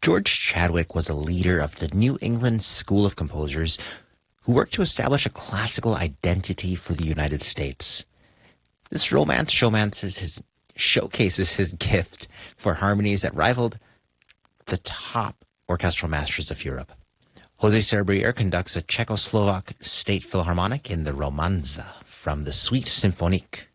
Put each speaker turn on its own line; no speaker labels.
George Chadwick was a leader of the New England School of Composers who worked to establish a classical identity for the United States. This romance showcases his gift for harmonies that rivaled the top orchestral masters of Europe. Jose Serbrier conducts a Czechoslovak state philharmonic in the Romanza from the Suite Symphonique.